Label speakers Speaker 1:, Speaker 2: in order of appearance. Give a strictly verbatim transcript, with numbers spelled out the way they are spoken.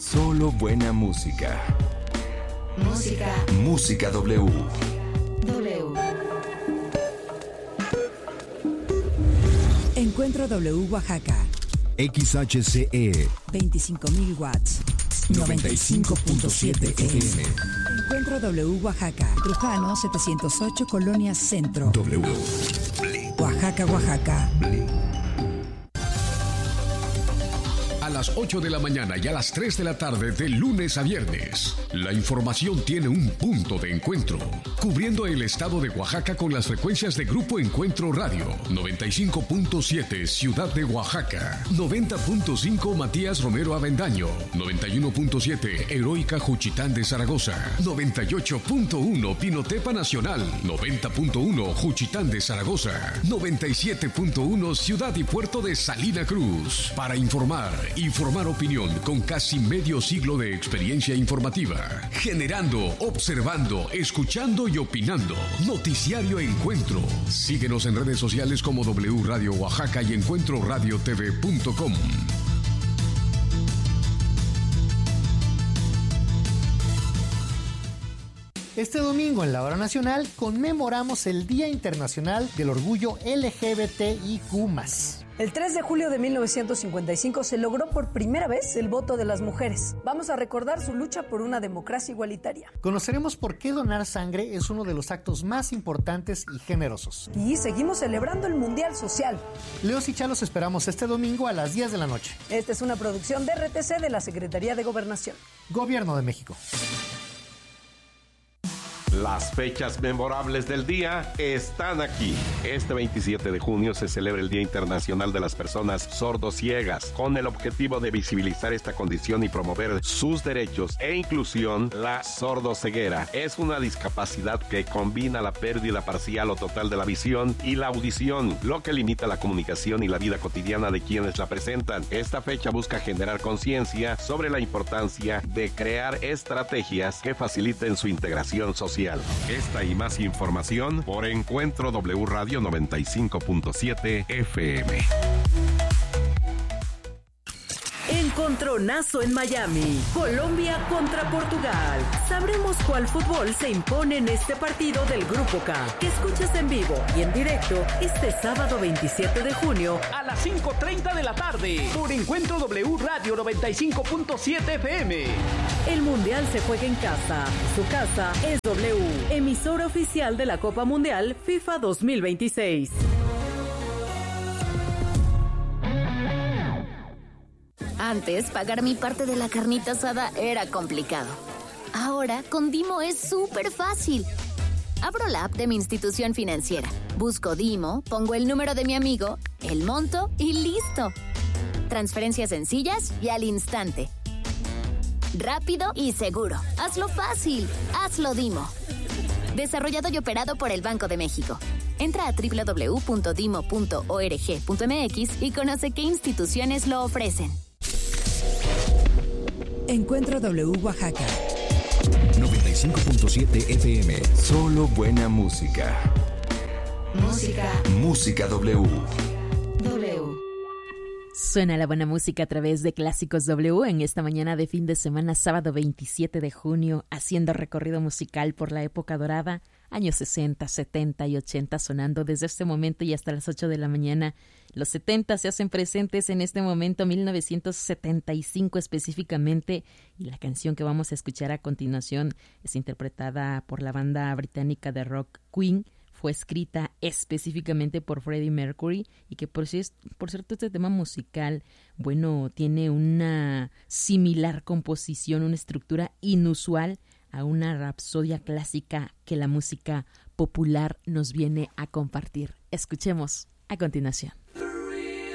Speaker 1: Solo buena música.
Speaker 2: Música.
Speaker 1: Música W.
Speaker 2: W.
Speaker 3: Encuentro W Oaxaca.
Speaker 4: X H C E
Speaker 3: veinticinco mil watts.
Speaker 4: noventa y cinco punto siete F M.
Speaker 3: Encuentro W Oaxaca. Trujano setecientos ocho, Colonia Centro.
Speaker 4: W.
Speaker 3: Oaxaca, Oaxaca.
Speaker 5: A las ocho de la mañana y a las tres de la tarde de lunes a viernes, la información tiene un punto de encuentro, cubriendo el estado de Oaxaca con las frecuencias de Grupo Encuentro Radio, noventa y cinco punto siete Ciudad de Oaxaca, noventa punto cinco Matías Romero Avendaño, noventa y uno punto siete Heroica Juchitán de Zaragoza, noventa y ocho punto uno Pinotepa Nacional, noventa punto uno Juchitán de Zaragoza, noventa y siete punto uno Ciudad y Puerto de Salina Cruz. Para informar y formar opinión con casi medio siglo de experiencia informativa, generando, observando, escuchando y opinando. Noticiario Encuentro. Síguenos en redes sociales como W Radio Oaxaca y encuentro radio t v punto com.
Speaker 6: Este domingo en la Hora Nacional conmemoramos el Día Internacional del Orgullo L G B T I Q más.
Speaker 7: El tres de julio de mil novecientos cincuenta y cinco se logró por primera vez el voto de las mujeres. Vamos a recordar su lucha por una democracia igualitaria.
Speaker 6: Conoceremos por qué donar sangre es uno de los actos más importantes y generosos.
Speaker 7: Y seguimos celebrando el Mundial Social.
Speaker 6: Leos y Chalos esperamos este domingo a las diez de la noche.
Speaker 7: Esta es una producción de R T C de la Secretaría de Gobernación.
Speaker 6: Gobierno de México.
Speaker 8: Las fechas memorables del día están aquí. Este veintisiete de junio se celebra el Día Internacional de las Personas Sordociegas, con el objetivo de visibilizar esta condición y promover sus derechos e inclusión. La sordoceguera es una discapacidad que combina la pérdida parcial o total de la visión y la audición, lo que limita la comunicación y la vida cotidiana de quienes la presentan. Esta fecha busca generar conciencia sobre la importancia de crear estrategias que faciliten su integración social. Esta y más información por Encuentro W Radio noventa y cinco punto siete F M.
Speaker 9: Encontronazo en Miami. Colombia contra Portugal. Sabremos cuál fútbol se impone en este partido del Grupo K, que escuchas en vivo y en directo este sábado veintisiete de junio
Speaker 10: a las cinco treinta de la tarde por Encuentro W Radio noventa y cinco punto siete F M.
Speaker 9: El Mundial se juega en casa. Su casa es W, emisora oficial de la Copa Mundial FIFA dos mil veintiséis.
Speaker 11: Antes, pagar mi parte de la carnita asada era complicado. Ahora, con Dimo es súper fácil. Abro la app de mi institución financiera, busco Dimo, pongo el número de mi amigo, el monto y listo. Transferencias sencillas y al instante. Rápido y seguro. Hazlo fácil. Hazlo Dimo. Desarrollado y operado por el Banco de México. Entra a doble u doble u doble u punto dimo punto org punto m x y conoce qué instituciones lo ofrecen.
Speaker 3: Encuentro W Oaxaca.
Speaker 4: noventa y cinco punto siete F M.
Speaker 1: Solo buena música.
Speaker 2: Música.
Speaker 1: Música W.
Speaker 2: W.
Speaker 12: Suena la buena música a través de Clásicos W en esta mañana de fin de semana, sábado veintisiete de junio, haciendo recorrido musical por la época dorada, años sesenta, setenta y ochenta, sonando desde este momento y hasta las ocho de la mañana. Los setenta se hacen presentes en este momento, mil novecientos setenta y cinco específicamente, y la canción que vamos a escuchar a continuación es interpretada por la banda británica de rock Queen. Fue escrita específicamente por Freddie Mercury y que por, por cierto este tema musical, bueno, tiene una similar composición, una estructura inusual a una rapsodia clásica que la música popular nos viene a compartir. Escuchemos a continuación.